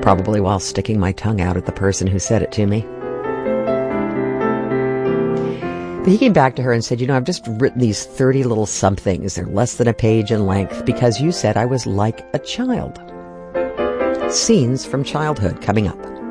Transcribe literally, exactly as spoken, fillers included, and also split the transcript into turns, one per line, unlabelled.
probably while sticking my tongue out at the person who said it to me. But he came back to her and said, you know, I've just written these thirty little somethings. They're less than a page in length because you said I was like a child. Scenes from childhood coming up.